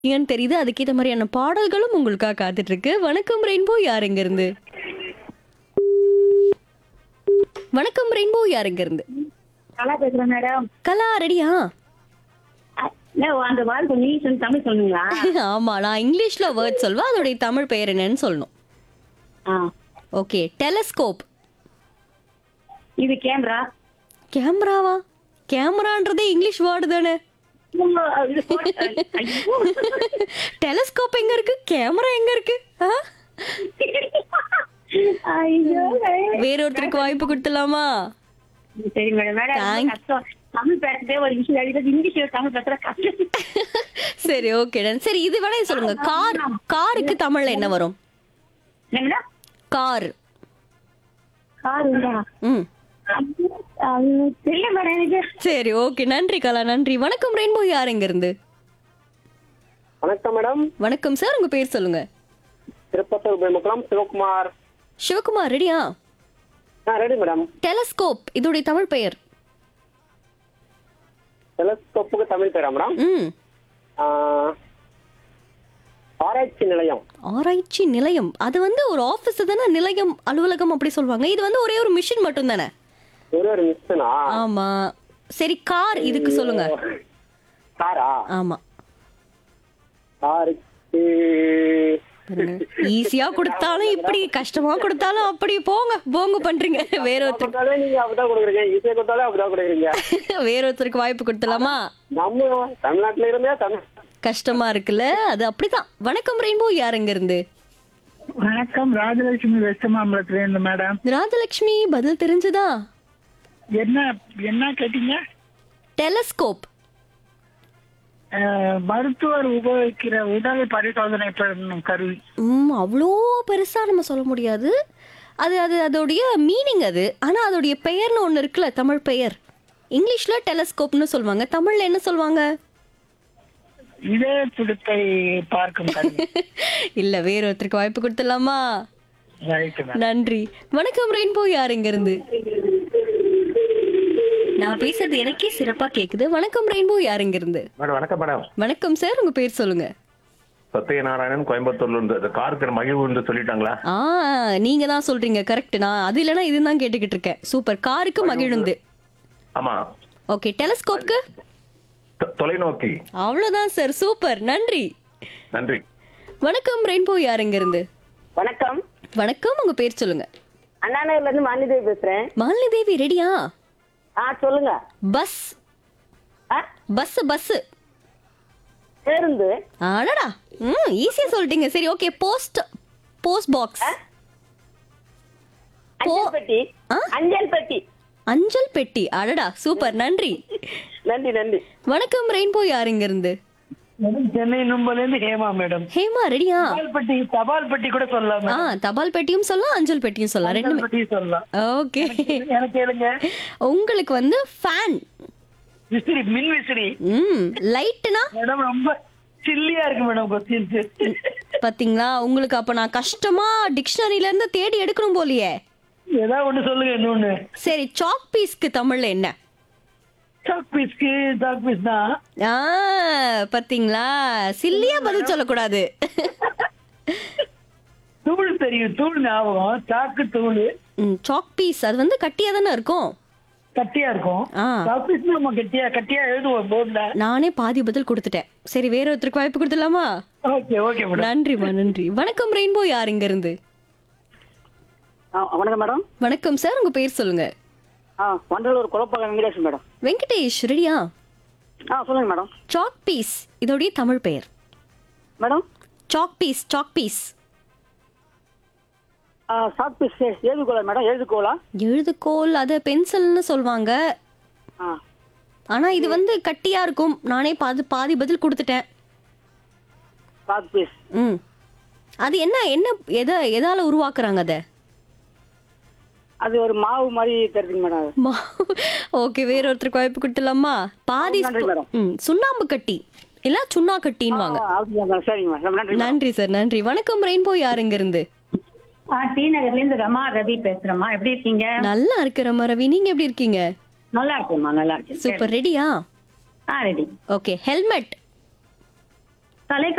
ஏன்னு தெரியுது. அதுக்கேத்த மாதிரியான பாடல்களும் உங்களுக்காக காத்துட்டு இருக்கு. வணக்கம் ரெயின்போ, யார் எங்க இருந்து? வணக்கம் ரெயின்போ, யார் எங்க இருந்து? கலா பேசுறேன் மேடம். கலா ரெடியா? அந்த வார்த்தை கொஞ்சம் இங்கிலீஷ் தமிழ் சொல்லுங்களா? ஆமா, நான் இங்கிலீஷ்ல வேர்ட் சொல்வேன். அதோடைய தமிழ் பெயர் என்னன்னு சொல்லணும். ஆ, ஓகே. டெலஸ்கோப். இது கேமரா. கேமராவா? கேமரான்றதே இங்கிலீஷ் வேர்டு தானே. இது phone. ஐயோ. டெலஸ்கோப் எங்க இருக்கு? கேமரா எங்க இருக்கு? ஆ? ஐயோ. வேற ஒருத்தருக்கு வாய்ப்பு கொடுத்துலாமா? சரி மேடம். மேடம் ரொம்ப Thank- கஷ்டம். தமிழ் பேசுறதே ஒரு விஷயம் அடிக்கிறது, இங்கிலீஷ்ல தமிழ் பேசுற கஷ்டம். சரி, ஓகே டன். சரி, இது வேணா சொல்லுங்க. காருக்கு தமிழ்ல என்ன வரும்? என்ன மேடம்? கார். கார் உண்டா? ம். அது தெரியல மேடம் எனக்கு. சரி, ஓகே. நன்றி கலா, நன்றி. வணக்கம் ரெயின்போ, யார் எங்க இருந்து? வணக்கம் மேடம். வணக்கம் சார், உங்க பேர் சொல்லுங்க. திருப்பத்தூர் பெருமக்குளம் சிவகுமார். சிவகுமார் ரெடியா? Ready madam. டெலஸ்கோப் இதோடைய தமிழ் பெயர். டெலஸ்கோப்புக்கு தமிழ் பேரா மேடம்? ம். ஆராய்ச்சி நிலையம். ஆராய்ச்சி நிலையம். அது வந்து ஒரு ஆபீஸ் தானே, நிலையம் அலுவலகம் அப்படி சொல்லுவாங்க. இது வந்து ஒரே ஒரு மிஷின் மட்டும் தானே. ஒரு மிஷனா? ஆமா. சரி, கார் இதுக்கு சொல்லுங்க. காரா? ஆமா. காருக்கு ஈஸியா கொடுத்தாலும் இப்படி, கஷ்டமா கொடுத்தாலும் அப்படி. போங்க போங்க பண்றீங்க. வேற ஒருத்தருக்கு கொடுத்தாலே நீங்க அப்படிதான் கொடுக்குறீங்க, ஈஸியா கொடுத்தாலே அப்படிதான் கொடுக்குறீங்க. வேற ஒருத்தருக்கு வாய்ப்பு கொடுத்துலாமா? நம்ம தமிழ்நாட்டுல இருந்தே தமிழ் கஷ்டமா இருக்குல்ல, அது அப்படிதான். வணக்கம் ரெயின்போ, யார் எங்க இருந்து? வணக்கம், ராஜலட்சுமி வெஸ்ட் மாம்பலத்துல இருந்து மேடம். ராஜலட்சுமி, பதில் தெரிஞ்சதா? என்ன என்ன கேட்டீங்க? டெலஸ்கோப். மருத்துவர் உபயோகிக்கிற உடல் பரிசோதனை பண்ணும் கருவி. அவ்வளோ பெருசா நம்ம சொல்ல முடியாது. அது அது அதோடைய மீனிங் அது. ஆனா அதோடைய பெயர்னு ஒண்ணு இருக்குல்ல, தமிழ் பெயர். இங்கிலீஷ்ல டெலஸ்கோப்னு சொல்லுவாங்க, தமிழ்ல என்ன சொல்லுவாங்க? இதே துடுப்பை பார்க்கும் கருவி. இல்ல, வேற ஒருத்தருக்கு வாய்ப்பு கொடுத்துடலாமா? Right madam. நன்றி. வணக்கம் ரெயின்போ, யார் எங்க இருந்து? நான் பேசுறது எனக்கே சிறப்பா கேக்குது. வணக்கம் ரெயின்போ, யார் எங்க இருந்து? மேடம் வணக்கம் மேடம். வணக்கம் சார், உங்க பேர் சொல்லுங்க. சத்யநாராயணன், கோயம்புத்தூர்ல இருந்து. இந்த காருக்கு மகிழ்வு சொல்லிட்டாங்களா? நீங்க தான் சொல்றீங்க. கரெக்ட். நான் அது இல்லைன்னா இதுதான் கேட்டுக்கிட்டு இருக்கேன். சூப்பர். காருக்கு மகிழுந்து. ஆமா. ஓகே. டெலஸ்கோப்க்கு தொலைநோக்கி. அவ்வளவுதான் சார். சூப்பர், நன்றி. நன்றி. வணக்கம் ரெயின்போ, யார் எங்க இருந்து? வணக்கம். வணக்கம், உங்க பேர் சொல்லுங்க. அண்ணாநகர்ல இருந்து மாலிதேவி பேசுறேன். மாலினி தேவி ரெடியா? சொல்லுங்க. பஸ். Bus bus. பேருந்து. அடடா, ஈஸியா சொல்லிட்டீங்க. சரி, ஓகே. Post box. அஞ்சல் பெட்டி. ஆ? அஞ்சல் பெட்டி. அஞ்சல் பெட்டி. அடடா, சூப்பர், நன்றி. நன்றி நன்றி. வணக்கம் ரெயின்போ, யார் இங்க இருந்து? மேடம், சென்னை நும்பல இருந்து ஹேமா மேடம். ஹேமா ரெடியா? தபால் பெட்டி கூட சொல்லலாம் மேடம். தபால் பெட்டியும் சொல்லலாம், அஞ்சல் பெட்டியும் சொல்லலாம், தபால் ரெண்டுமே. பெட்டி சொல்லலாம். ஓகே. எனக்கு கேளுங்க. உங்களுக்கு வந்து ஃபேன். விசிறி, மின் விசிறி. லைட்னா? மேடம் ரொம்ப சில்லியா இருக்கு மேடம் கொஸ்டின்ஸ். பாத்தீங்களா? உங்களுக்கு அப்ப நான் கஷ்டமா டிக்ஷனரியில இருந்து தேடி எடுக்கணும் போலியே. ஏதாவது ஒண்ணு சொல்லுங்க. இன்னொன்னு. சரி, சாக் பீஸ்க்கு தமிழ்ல என்ன? சாக் பீஸ்க்கு சாக் பீஸ் தான். பாத்தீங்களா? சில்லியா பதில் சொல்லக்கூடாது. தூள் தெரியும், தூள் ஞாபகம். சாக்கு தூள். சாக் பீஸ் அது வந்து கட்டியா தானே இருக்கும். கட்டியா இருக்கும். ஆ. சாக் பீஸ் நம்ம கட்டியா கட்டியா எழுதுவோம் போர்ட்ல. நானே பாதி பதில் கொடுத்துட்டேன். சரி, வேற ஒருத்தருக்கு வாய்ப்பு கொடுத்துடலாமா? Okay okay madam. நன்றிமா, நன்றி. வணக்கம் ரெயின்போ, யார் இங்க இருந்து? வணக்கம் மேடம். வணக்கம் சார், உங்க பேர் சொல்லுங்க. வண்டலூர் குழப்பம் வெங்கடேஷ் மேடம். வெங்கடேஷ் ரெடியா? சொல்லுங்க மேடம். சாக் பீஸ் இதோடைய தமிழ் பெயர். Madam, chalk piece. Chalk piece. Chalk piece எழுதுகோலா madam? எழுதுகோலா? எழுதுகோல். அது பென்சில்னு சொல்லுவாங்க. ஆனா இது வந்து கட்டியா இருக்கும். நானே பாதி பதில் கொடுத்துட்டேன். Chalk piece. அது என்ன என்ன எதால உருவாக்குறாங்க அத? அது ஒரு மாவு மாதிரி தெரியுங்க மேடம். ஓகே, வேற ஒருத்தருக்கு வாய்ப்பு கொடுத்துடலாமா? பாதி நன்றி மேடம். சுண்ணாம்பு கட்டி இல்ல சுண்ணா கட்டின்வாங்க. சரிங்க மேடம், நன்றி. நன்றி சார், நன்றி. வணக்கம் ரெயின்போ, யார் இங்க இருந்து? டி நகர்ல இருந்து ரமா ரவி பேசுறேம்மா. எப்படி இருக்கீங்க? நல்லா இருக்கு ரமா ரவி, நீங்க எப்படி இருக்கீங்க? நல்லா இருக்கேம்மா, நல்லா இருக்கேன். சூப்பர். ரெடியா? ரெடி. ஓகே. ஹெல்மெட். தலை